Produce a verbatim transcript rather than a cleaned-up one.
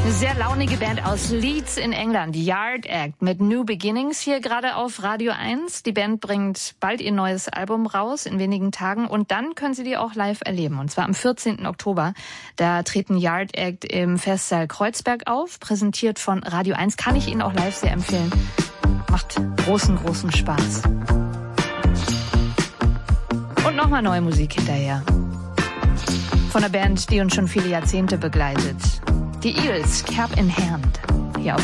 Eine sehr launige Band aus Leeds in England, Yard Act mit New Beginnings, hier gerade auf Radio eins. Die Band bringt bald ihr neues Album raus, in wenigen Tagen. Und dann können Sie die auch live erleben, und zwar am vierzehnten Oktober. Da treten Yard Act im Festsaal Kreuzberg auf, präsentiert von Radio eins. Kann ich Ihnen auch live sehr empfehlen. Macht großen, großen Spaß. Und nochmal neue Musik hinterher. Von einer Band, die uns schon viele Jahrzehnte begleitet. Die Eels, Cap in Hand.